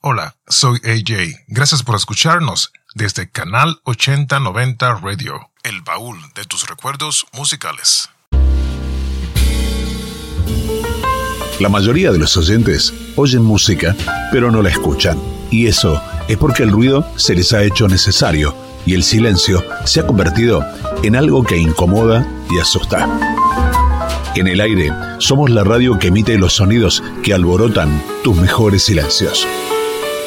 Hola, soy AJ. Gracias por escucharnos desde Canal 8090 Radio, el baúl de tus recuerdos musicales. La mayoría de los oyentes oyen música, pero no la escuchan. Y eso es porque el ruido se les ha hecho necesario y el silencio se ha convertido en algo que incomoda y asusta. En el aire somos la radio que emite los sonidos que alborotan tus mejores silencios.